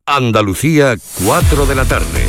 Andalucía, 4 de la tarde.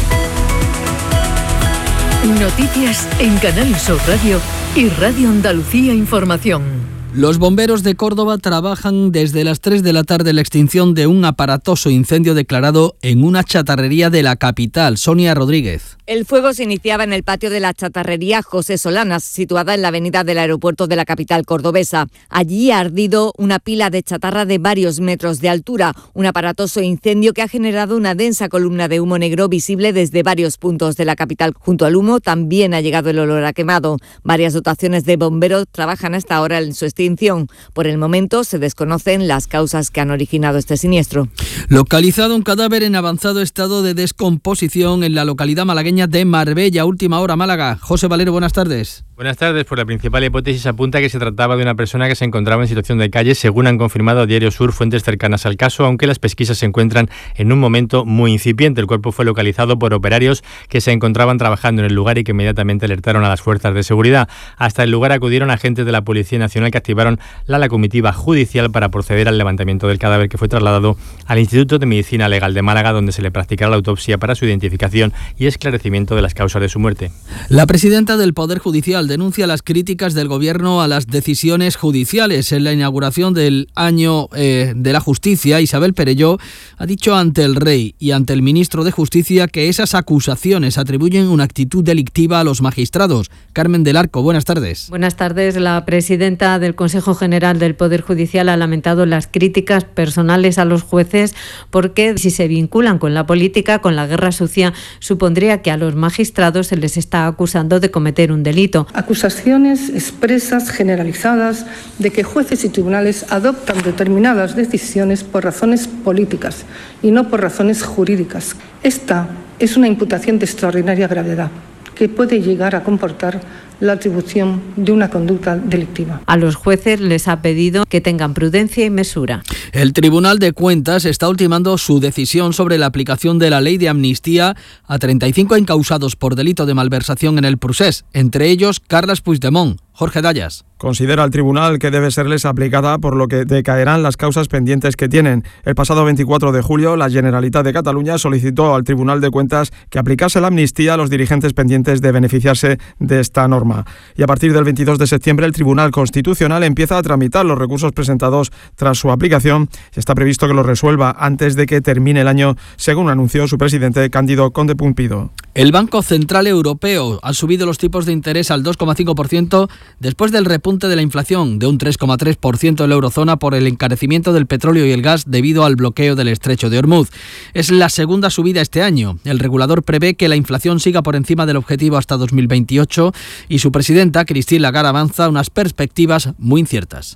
Noticias en Canal Sur Radio y Radio Andalucía Información. Los bomberos de Córdoba trabajan desde las 3 de la tarde en la extinción de un aparatoso incendio declarado en una chatarrería de la capital. Sonia Rodríguez. El fuego se iniciaba en el patio de la chatarrería José Solanas, situada en la avenida del aeropuerto de la capital cordobesa. Allí ha ardido una pila de chatarra de varios metros de altura, un aparatoso incendio que ha generado una densa columna de humo negro visible desde varios puntos de la capital. Junto al humo también ha llegado el olor a quemado. Varias dotaciones de bomberos trabajan hasta ahora en su extinción. Por el momento se desconocen las causas que han originado este siniestro. Localizado un cadáver en avanzado estado de descomposición en la localidad malagueña de Marbella. Última hora, Málaga. José Valero, buenas tardes. Buenas tardes. Pues la principal hipótesis apunta que se trataba de una persona que se encontraba en situación de calle, según han confirmado a Diario Sur fuentes cercanas al caso, aunque las pesquisas se encuentran en un momento muy incipiente. El cuerpo fue localizado por operarios que se encontraban trabajando en el lugar y que inmediatamente alertaron a las fuerzas de seguridad. Hasta el lugar acudieron agentes de la Policía Nacional que activaron la comitiva judicial para proceder al levantamiento del cadáver, que fue trasladado al Instituto de Medicina Legal de Málaga, donde se le practicará la autopsia para su identificación y esclarecimiento de las causas de su muerte. La presidenta del Poder Judicial denuncia las críticas del Gobierno a las decisiones judiciales. En la inauguración del año de la Justicia, Isabel Perelló ha dicho ante el Rey y ante el ministro de Justicia que esas acusaciones atribuyen una actitud delictiva a los magistrados. Carmen del Arco, buenas tardes. Buenas tardes. La presidenta del Consejo General del Poder Judicial ha lamentado las críticas personales a los jueces porque si se vinculan con la política, con la guerra sucia, supondría que a los magistrados se les está acusando de cometer un delito. Acusaciones expresas, generalizadas, de que jueces y tribunales adoptan determinadas decisiones por razones políticas y no por razones jurídicas. Esta es una imputación de extraordinaria gravedad que puede llegar a comportar la atribución de una conducta delictiva. A los jueces les ha pedido que tengan prudencia y mesura. El Tribunal de Cuentas está ultimando su decisión sobre la aplicación de la ley de amnistía a 35 encausados por delito de malversación en el procés, entre ellos Carles Puigdemont. Jorge Dallas. Considera el tribunal que debe serles aplicada, por lo que decaerán las causas pendientes que tienen. El pasado 24 de julio, la Generalitat de Cataluña solicitó al Tribunal de Cuentas que aplicase la amnistía a los dirigentes pendientes de beneficiarse de esta norma. Y a partir del 22 de septiembre, el Tribunal Constitucional empieza a tramitar los recursos presentados tras su aplicación. Está previsto que lo resuelva antes de que termine el año, según anunció su presidente Cándido Condé-Pumpido. El Banco Central Europeo ha subido los tipos de interés al 2,5% después del repunte de la inflación de un 3,3% en la eurozona por el encarecimiento del petróleo y el gas debido al bloqueo del estrecho de Hormuz. Es la segunda subida este año. El regulador prevé que la inflación siga por encima del objetivo hasta 2028 y su presidenta, Christine Lagarde, avanza unas perspectivas muy inciertas.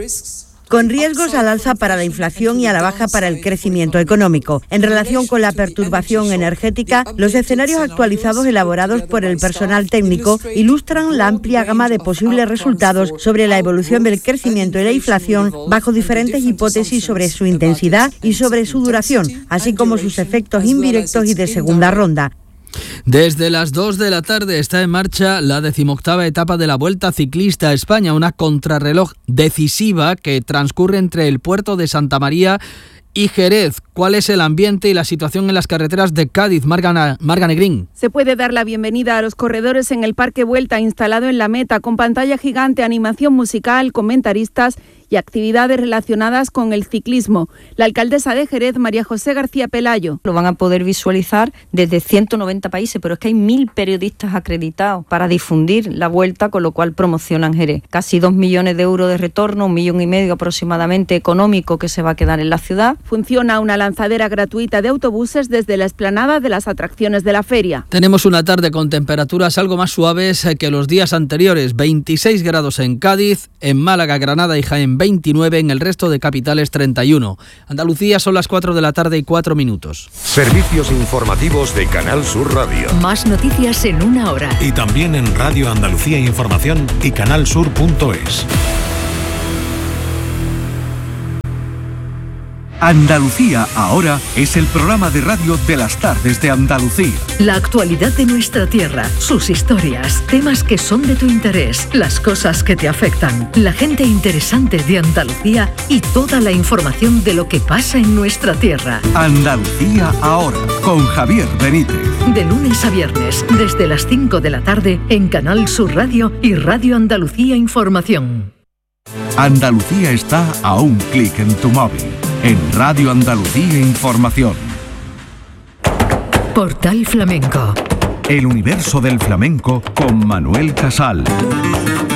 Con riesgos al alza para la inflación y a la baja para el crecimiento económico. En relación con la perturbación energética, los escenarios actualizados elaborados por el personal técnico ilustran la amplia gama de posibles resultados sobre la evolución del crecimiento y la inflación bajo diferentes hipótesis sobre su intensidad y sobre su duración, así como sus efectos indirectos y de segunda ronda. Desde las 2 de la tarde está en marcha la 18ª etapa de la Vuelta Ciclista a España, una contrarreloj decisiva que transcurre entre el puerto de Santa María y Jerez. ¿Cuál es el ambiente y la situación en las carreteras de Cádiz? Marga Negrín. Se puede dar la bienvenida a los corredores en el Parque Vuelta instalado en la meta, con pantalla gigante, animación musical, comentaristas y actividades relacionadas con el ciclismo. La alcaldesa de Jerez, María José García Pelayo. Lo van a poder visualizar desde 190 países, pero es que hay 1.000 periodistas acreditados para difundir la vuelta, con lo cual promocionan Jerez. Casi 2 millones de euros de retorno, 1,5 millones aproximadamente económico que se va a quedar en la ciudad. Funciona una lanzadera gratuita de autobuses desde la explanada de las atracciones de la feria. Tenemos una tarde con temperaturas algo más suaves que los días anteriores. 26 grados en Cádiz, en Málaga, Granada y Jaén 29, en el resto de capitales 31. Andalucía, son las 4 de la tarde y 4 minutos. Servicios informativos de Canal Sur Radio. Más noticias en una hora. Y también en Radio Andalucía Información y canalsur.es. Andalucía Ahora es el programa de radio de las tardes de Andalucía. La actualidad de nuestra tierra, sus historias, temas que son de tu interés, las cosas que te afectan, la gente interesante de Andalucía y toda la información de lo que pasa en nuestra tierra. Andalucía Ahora, con Javier Benítez. De lunes a viernes, desde las 5 de la tarde, en Canal Sur Radio y Radio Andalucía Información. Andalucía está a un clic en tu móvil. En Radio Andalucía Información. Portal Flamenco. El universo del flamenco con Manuel Casal.